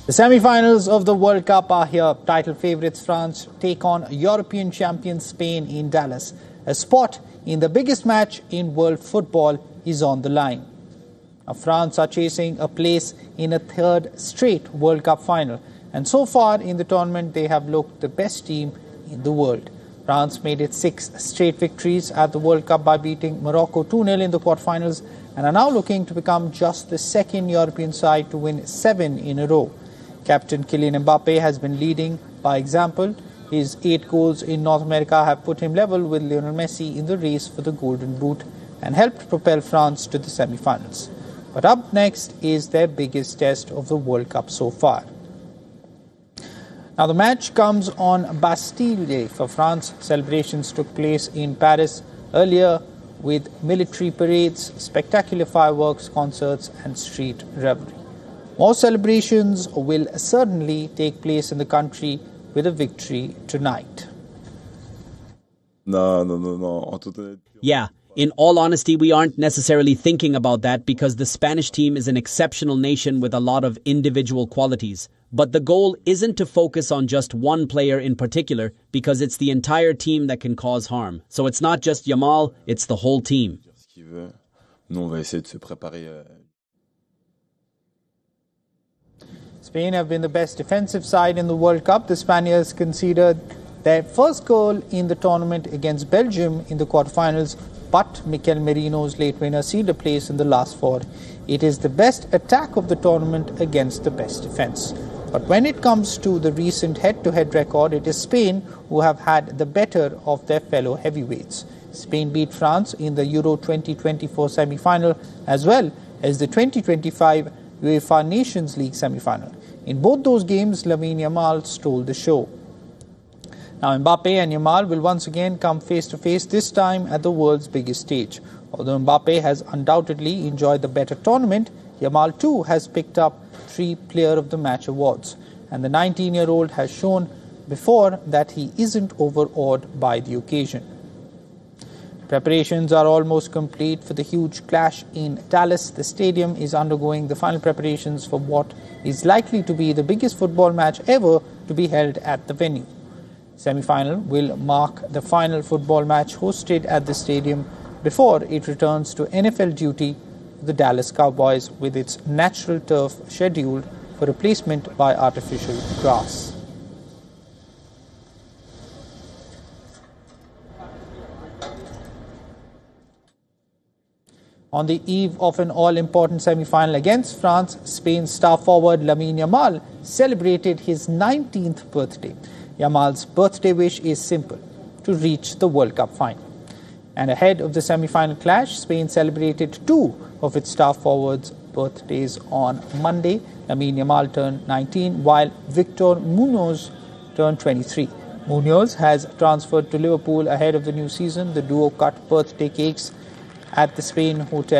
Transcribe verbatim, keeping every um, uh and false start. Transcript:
The semi-finals of the World Cup are here. Title favourites France take on European champions Spain in Dallas. A spot in the biggest match in world football is on the line. Now, France are chasing a place in a third straight World Cup final. And so far in the tournament, they have looked the best team in the world. France made its six straight victories at the World Cup by beating Morocco two nil in the quarterfinals and are now looking to become just the second European side to win seven in a row. Captain Kylian Mbappe has been leading by example. His eight goals in North America have put him level with Lionel Messi in the race for the Golden Boot and helped propel France to the semi-finals. But up next is their biggest test of the World Cup so far. Now the match comes on Bastille Day for France. Celebrations took place in Paris earlier with military parades, spectacular fireworks, concerts and street revelry. More celebrations will certainly take place in the country with a victory tonight. No, no, no, no. Yeah, in all honesty, we aren't necessarily thinking about that because the Spanish team is an exceptional nation with a lot of individual qualities. But the goal isn't to focus on just one player in particular because it's the entire team that can cause harm. So it's not just Yamal, it's the whole team. Spain have been the best defensive side in the World Cup. The Spaniards conceded their first goal in the tournament against Belgium in the quarterfinals, but Mikel Merino's late winner sealed a place in the last four. It is the best attack of the tournament against the best defense. But when it comes to the recent head-to-head record, it is Spain who have had the better of their fellow heavyweights. Spain beat France in the Euro twenty twenty-four semi-final as well as the twenty twenty-five UEFA Nations League semi-final. In both those games, Lamine Yamal stole the show. Now Mbappe and Yamal will once again come face-to-face, this time at the world's biggest stage. Although Mbappe has undoubtedly enjoyed the better tournament, Yamal too has picked up three Player of the Match awards. And the nineteen-year-old has shown before that he isn't overawed by the occasion. Preparations are almost complete for the huge clash in Dallas. The stadium is undergoing the final preparations for what is likely to be the biggest football match ever to be held at the venue. Semi-final will mark the final football match hosted at the stadium before it returns to N F L duty, the Dallas Cowboys, with its natural turf scheduled for replacement by artificial grass. On the eve of an all-important semi-final against France, Spain's star forward Lamine Yamal celebrated his nineteenth birthday. Yamal's birthday wish is simple: to reach the World Cup final. And ahead of the semi-final clash, Spain celebrated two of its star forwards' birthdays on Monday. Lamine Yamal turned nineteen, while Victor Munoz turned twenty-three. Munoz has transferred to Liverpool ahead of the new season. The duo cut birthday cakes at the Spain hotel